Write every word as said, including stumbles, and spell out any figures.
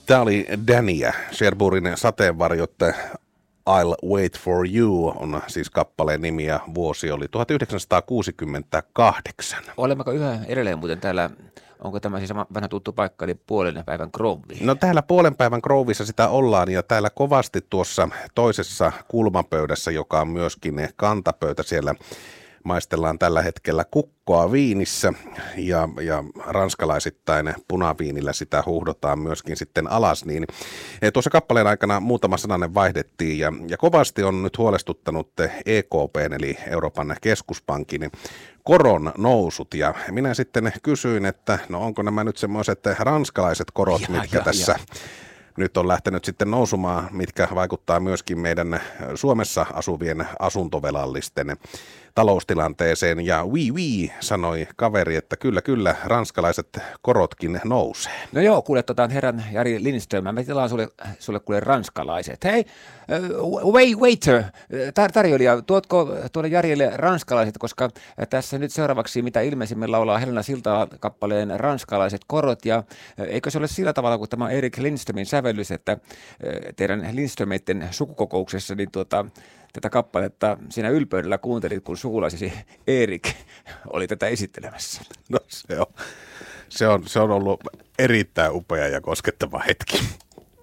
Tämä oli Dania, Cherbourgin sateenvarjot. I'll Wait for You on siis kappaleen nimi ja vuosi oli tuhatyhdeksänsataakuusikymmentäkahdeksan. Olemmeko yhä edelleen muuten täällä, onko tämä siis sama vanha tuttu paikka, eli puolen päivän Grovi? No täällä puolen päivän Grovissa sitä ollaan ja täällä kovasti tuossa toisessa kulmapöydässä, joka on myöskin kantapöytä siellä, maistellaan tällä hetkellä kukkoa viinissä ja, ja ranskalaisittain punaviinillä sitä huuhdotaan myöskin sitten alas. Niin tuossa kappaleen aikana muutama sananen vaihdettiin ja, ja kovasti on nyt huolestuttanut E K P:n eli Euroopan keskuspankin koron nousut ja minä sitten kysyin, että no onko nämä nyt semmoiset ranskalaiset korot, ja, mitkä ja, tässä... Ja. Nyt on lähtenyt sitten nousumaan, mitkä vaikuttaa myöskin meidän Suomessa asuvien asuntovelallisten taloustilanteeseen. Ja oui, oui, sanoi kaveri, että kyllä, kyllä, ranskalaiset korotkin nousee. No joo, kuule, tota, herran Jari Lindström, mä tilaan sulle, sulle kuule ranskalaiset. Hei, uh, wait, waiter, tar- tarjoilija, tuotko tuolle Jarille ranskalaiset, koska tässä nyt seuraavaksi mitä ilmeisimmin laulaa Helena Siltaa kappaleen ranskalaiset korot. Ja eikö se ole sillä tavalla, kun tämä Erik Lindströmin sävellys, että teidän Lindströmeiden sukukokouksessa niin tuota, tätä kappaletta siinä ylpeydellä kuuntelit, kun sukulaisesi Erik oli tätä esittelemässä. No se on, se on, se on ollut erittäin upea ja koskettava hetki.